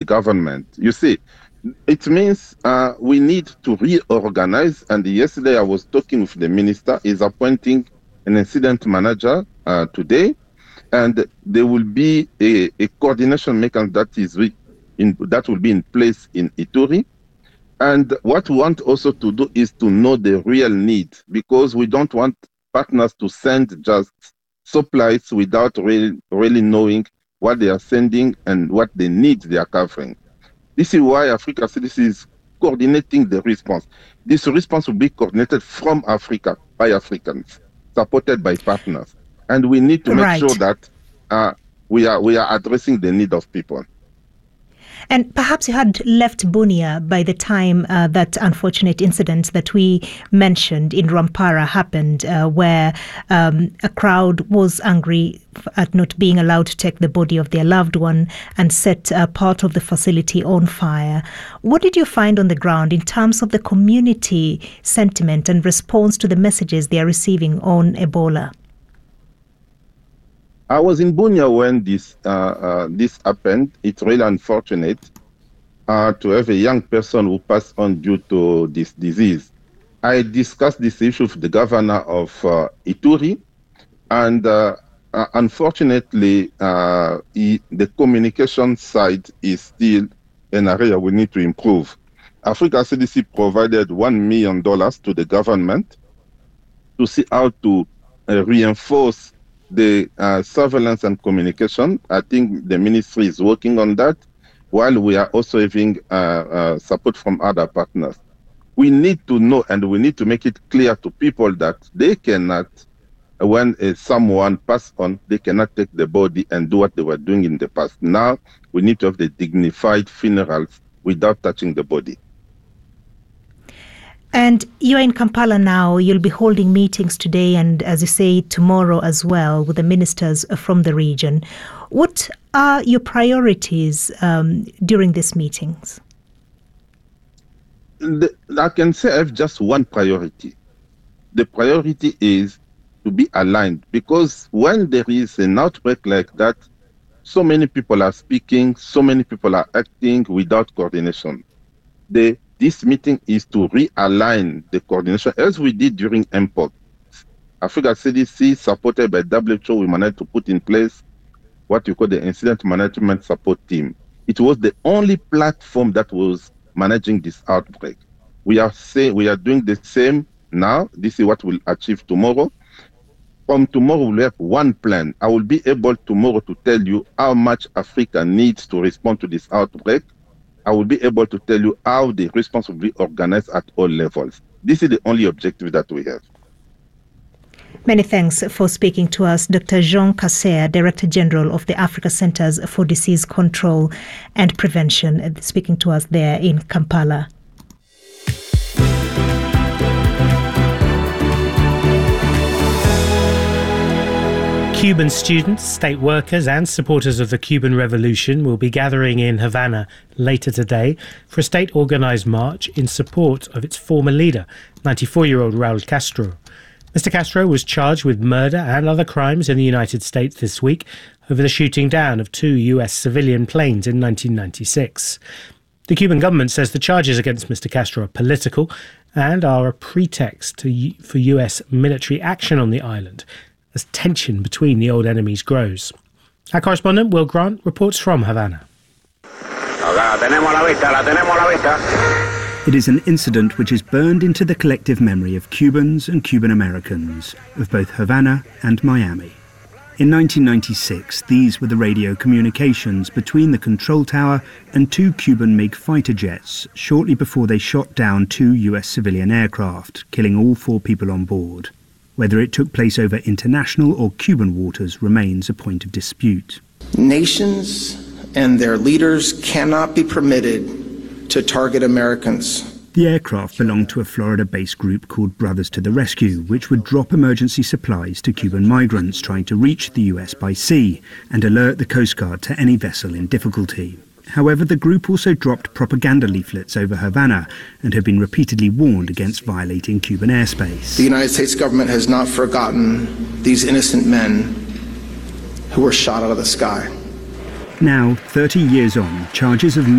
government. You see, it means we need to reorganize. And yesterday I was talking with the minister. He's appointing an incident manager today, and there will be a coordination mechanism that will be in place in Ituri. And what we want also to do is to know the real need, because we don't want partners to send just supplies without really knowing what they are sending and what the needs they are covering. This is why Africa CDC is coordinating the response. This response will be coordinated from Africa by Africans, supported by partners. And we need to make sure that we are addressing the need of people. And perhaps you had left Bunia by the time that unfortunate incident that we mentioned in Rwampara happened, where a crowd was angry at not being allowed to take the body of their loved one and set part of the facility on fire. What did you find on the ground in terms of the community sentiment and response to the messages they are receiving on Ebola? I was in Bunia when this happened. It's really unfortunate to have a young person who passed on due to this disease. I discussed this issue with the governor of Ituri, and unfortunately, the communication side is still an area we need to improve. Africa CDC provided $1 million to the government to see how to reinforce the surveillance and communication. I think the ministry is working on that, while we are also having support from other partners. We need to know, and we need to make it clear to people that they cannot, when someone passes on, they cannot take the body and do what they were doing in the past. Now, we need to have the dignified funerals without touching the body. And you're in Kampala now. You'll be holding meetings today and, as you say, tomorrow as well with the ministers from the region. What are your priorities during these meetings? I can say I have just one priority. The priority is to be aligned, because when there is an outbreak like that, so many people are speaking, so many people are acting without coordination. This meeting is to realign the coordination, as we did during MPOC. Africa CDC, supported by WHO, we managed to put in place what you call the Incident Management Support Team. It was the only platform that was managing this outbreak. We are doing the same now. This is what we'll achieve tomorrow. From tomorrow, we'll have one plan. I will be able tomorrow to tell you how much Africa needs to respond to this outbreak. I will be able to tell you how the response will be organized at all levels. This is the only objective that we have. Many thanks for speaking to us, Dr. Jean Kaseya, Director General of the Africa Centers for Disease Control and Prevention, speaking to us there in Kampala. Cuban students, state workers and supporters of the Cuban Revolution will be gathering in Havana later today for a state-organised march in support of its former leader, 94-year-old Raul Castro. Mr. Castro was charged with murder and other crimes in the United States this week over the shooting down of 2 US civilian planes in 1996. The Cuban government says the charges against Mr. Castro are political and are a pretext for US military action on the island, as tension between the old enemies grows. Our correspondent, Will Grant, reports from Havana. It is an incident which is burned into the collective memory of Cubans and Cuban Americans, of both Havana and Miami. In 1996, these were the radio communications between the control tower and 2 Cuban MiG fighter jets shortly before they shot down 2 US civilian aircraft, killing all 4 people on board. Whether it took place over international or Cuban waters remains a point of dispute. Nations and their leaders cannot be permitted to target Americans. The aircraft belonged to a Florida-based group called Brothers to the Rescue, which would drop emergency supplies to Cuban migrants trying to reach the US by sea and alert the Coast Guard to any vessel in difficulty. However, the group also dropped propaganda leaflets over Havana and had been repeatedly warned against violating Cuban airspace. The United States government has not forgotten these innocent men who were shot out of the sky. Now, 30 years on, charges of